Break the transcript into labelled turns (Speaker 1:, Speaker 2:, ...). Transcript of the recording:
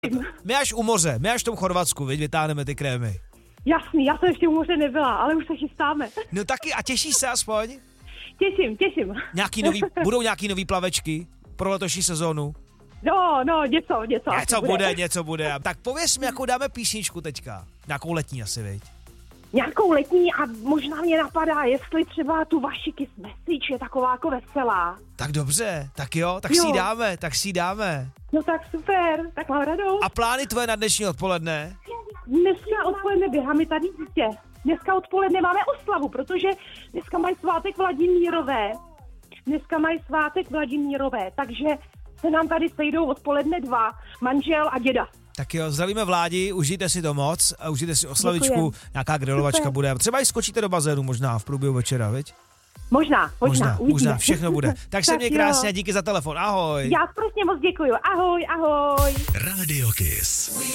Speaker 1: My až u moře, my až v tom Chorvatsku, viď, vytáhneme ty krémy.
Speaker 2: Jasný, já jsem ještě u moře nebyla, ale už se chystáme.
Speaker 1: No taky, a těšíš se aspoň?
Speaker 2: Těším.
Speaker 1: Budou nějaký nový plavečky pro letošní sezónu?
Speaker 2: No, něco.
Speaker 1: Něco bude. Tak pověz mi, jakou dáme písničku teďka. Nějakou letní asi, viď?
Speaker 2: Nějakou letní a možná mě napadá, jestli třeba tu vaši Kiss Message je taková jako veselá.
Speaker 1: Tak dobře, tak jo, tak si ji dáme.
Speaker 2: No tak super, tak mám radost.
Speaker 1: A plány tvoje na dnešní odpoledne?
Speaker 2: Dneska odpoledne běhá mi tady dítě. Dneska odpoledne máme oslavu, protože dneska mají svátek Vladimírové, takže se nám tady sejdou odpoledne 2, manžel a děda.
Speaker 1: Tak jo, zdravíme Vládi, užijte si to moc a užijte si oslavičku,
Speaker 2: Děkujem.
Speaker 1: nějaká grilovačka bude. Třeba i skočíte do bazénu možná v průběhu večera, viď?
Speaker 2: Možná,
Speaker 1: všechno bude. Tak se měj krásně a díky za telefon, ahoj.
Speaker 2: Já prostě moc děkuju, ahoj.
Speaker 3: Radio Kiss.